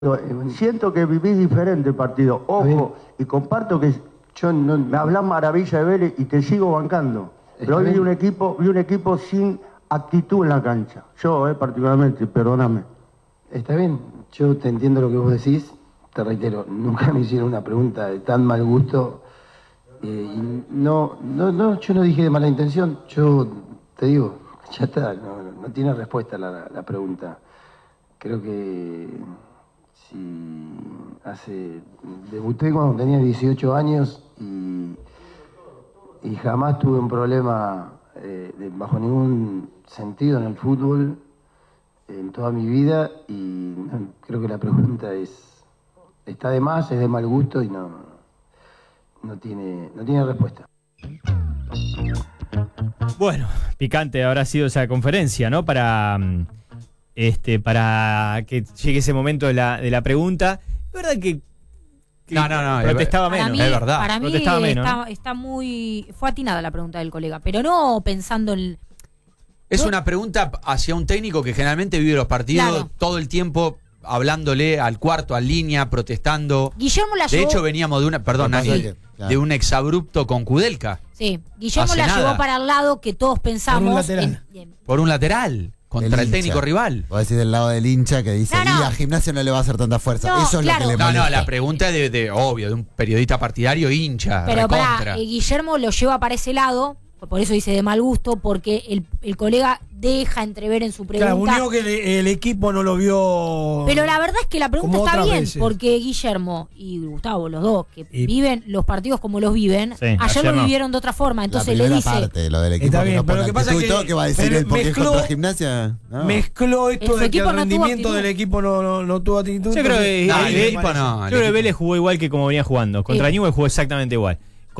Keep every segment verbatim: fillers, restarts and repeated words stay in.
Siento que vivís diferente el partido, ojo, y comparto que yo no, me hablas maravilla de Vélez y te sigo bancando. Pero hoy vi un equipo, vi un equipo sin actitud en la cancha. Yo, eh, particularmente, perdóname. Está bien, yo te entiendo lo que vos decís, te reitero, nunca me hicieron una pregunta de tan mal gusto. Eh, y no, no, no, yo no dije de mala intención, yo te digo, ya está, no, no tiene respuesta la, la pregunta. Creo que si hace, debuté cuando tenía dieciocho años y, y jamás tuve un problema eh, de, bajo ningún sentido en el fútbol en toda mi vida, y no, creo que la pregunta es está de más, es de mal gusto y no, no tiene, no tiene respuesta. Bueno, picante habrá sido esa conferencia, ¿no? Para este, para que llegue ese momento de la, de la pregunta. Es verdad que, que no, no, no, protestaba es, menos. Mí, es verdad. Para mí protestaba menos, está, ¿no? está muy... Fue atinada la pregunta del colega, pero no pensando en... Es ¿no? una pregunta hacia un técnico que generalmente vive los partidos Claro. todo el tiempo hablándole al cuarto, al línea, protestando. Guillermo la De llevó... hecho, veníamos de una, perdón, Nani, Sí. claro. de un exabrupto con Kudelka. Sí, Guillermo Hace la nada. llevó para el lado que todos pensamos... Por un lateral. En, en, Por un lateral, contra el, El técnico hincha. rival. Vos decís del lado del hincha que dice, No, no. y a Gimnasia no le va a hacer tanta fuerza. No, Eso es claro. lo que le No, molesta. no, la pregunta es de, de, obvio, de un periodista partidario hincha, pero recontra. para Guillermo lo lleva para ese lado, por eso dice de mal gusto, porque el, el colega deja entrever en su pregunta... Claro, unió que el, el equipo no lo vio. Pero la verdad es que la pregunta como está otras bien, veces. porque Guillermo y Gustavo, los dos, que Y- viven los partidos como los viven, Sí, ayer, ayer lo no. vivieron de otra forma, La entonces le primera dice... parte, lo del equipo Está que bien, no pero pone lo que pasa actitud es y todo, que- ¿qué va a decir pero él porque mezcló- es contra Gimnasia? No. Mezcló En esto su de que equipo el no tuvo rendimiento actitud. del equipo no, no, no tuvo actitud. Yo creo que, No, ahí el Ve- equipo no, yo el creo que equipo. Vélez jugó igual que como venía jugando. Contra Sí. Newell's jugó exactamente igual.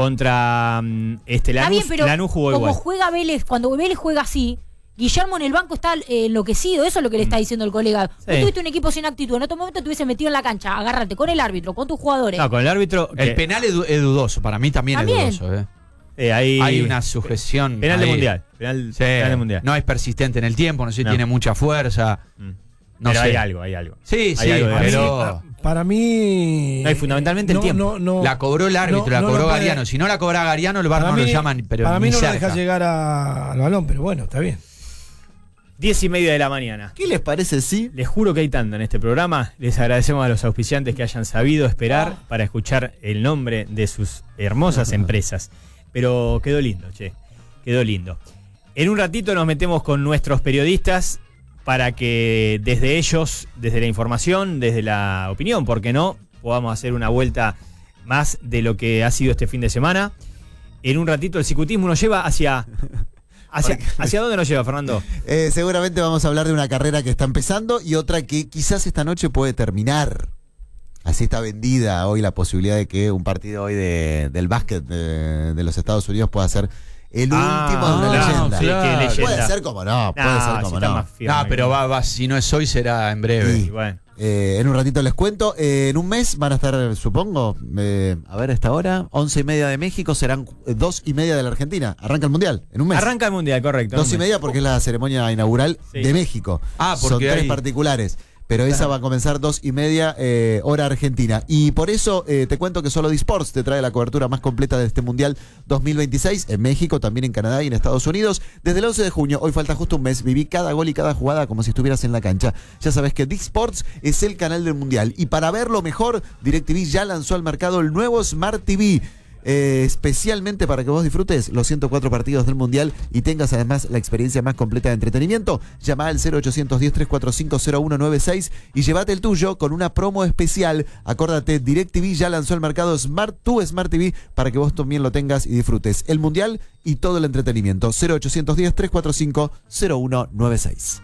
Contra mm, este, Está Lanús, bien, pero Lanús jugó como igual. juega Vélez, cuando Vélez juega así, Guillermo en el banco está eh, enloquecido, eso es lo que le está diciendo el colega. Vos Sí. tuviste un equipo sin actitud, en otro momento te hubiese metido en la cancha, agárrate con el árbitro, con tus jugadores. No, con el árbitro. El que- penal es, du- es dudoso, para mí también, También. es dudoso. ¿eh? eh, ahí, Hay una sujeción. Penal de ahí. mundial. Penal, Sí, penal de mundial. no es persistente en el tiempo, no sé si No. tiene mucha fuerza. Mm. No Pero sé. hay algo, hay algo. Sí, Hay sí, algo de Para mí- pero para, para mí. No, y fundamentalmente el no, tiempo. no, no, la cobró el árbitro, no, la no cobró lo puede- Gariano. Si no la cobra Gariano, el VAR para no mí, lo llaman, pero para mí ni no lo cerca. deja llegar a- al balón, pero bueno, está bien. Diez y media de la mañana. ¿Qué les parece si? Les juro que hay tanto en este programa. Les agradecemos a los auspiciantes que hayan sabido esperar para escuchar el nombre de sus hermosas empresas. Pero quedó lindo, che. Quedó lindo. En un ratito nos metemos con nuestros periodistas para que desde ellos, desde la información, desde la opinión, ¿por qué no?, podamos hacer una vuelta más de lo que ha sido este fin de semana. En un ratito el cicutismo nos lleva hacia... ¿Hacia, ¿hacia dónde nos lleva, Fernando? Eh, seguramente vamos a hablar de una carrera que está empezando y otra que quizás esta noche puede terminar. Así está vendida hoy la posibilidad de que un partido hoy de, del básquet de, de los Estados Unidos pueda ser el Ah, último de una claro, leyenda. sí, qué leyenda. Puede ser como no, puede Nah, ser si como está no. más firme No, pero que- va, va, si no es hoy, será en breve. Sí. Y bueno. Eh, en un ratito les cuento. Eh, en un mes van a estar, supongo, eh, a ver, a esta hora, once y media de México, serán eh, dos y media de la Argentina. Arranca el Mundial, en un mes. Arranca el mundial, correcto. Dos y un mes. media porque es la ceremonia inaugural Sí. de México. Ah, Son porque tres hay- particulares. Pero esa va a comenzar dos y media eh, hora argentina. Y por eso eh, te cuento que solo Disports te trae la cobertura más completa de este Mundial dos mil veintiséis en México, también en Canadá y en Estados Unidos. Desde el once de junio, hoy falta justo un mes, viví cada gol y cada jugada como si estuvieras en la cancha. Ya sabes que Disports es el canal del Mundial. Y para verlo mejor, DirecTV ya lanzó al mercado el nuevo Smart T V. Eh, especialmente para que vos disfrutes los ciento cuatro partidos del Mundial y tengas además la experiencia más completa de entretenimiento. Llama al cero ochocientos diez, trescientos cuarenta y cinco, cero uno noventa y seis y llévate el tuyo con una promo especial. Acórdate, DirecTV ya lanzó al mercado Smart, tu Smart T V, para que vos también lo tengas y disfrutes el Mundial y todo el entretenimiento. cero ochocientos diez, trescientos cuarenta y cinco, cero uno noventa y seis.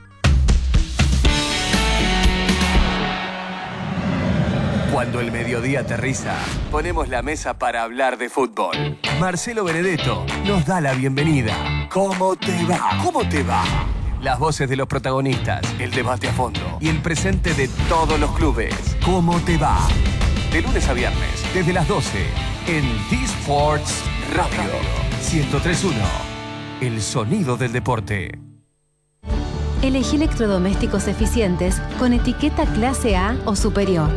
Cuando el mediodía aterriza, ponemos la mesa para hablar de fútbol. Marcelo Benedetto nos da la bienvenida. ¿Cómo te va? ¿Cómo te va? Las voces de los protagonistas, el debate a fondo y el presente de todos los clubes. ¿Cómo te va? De lunes a viernes, desde las doce, en D-Sports Radio. ciento tres punto uno. El sonido del deporte. Elegí electrodomésticos eficientes con etiqueta clase A o superior.